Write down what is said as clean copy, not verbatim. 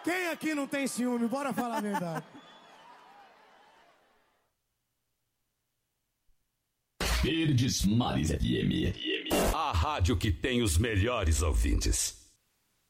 Quem aqui não tem ciúme? Bora falar a verdade. Verdes Mares FM. A rádio que tem os melhores ouvintes.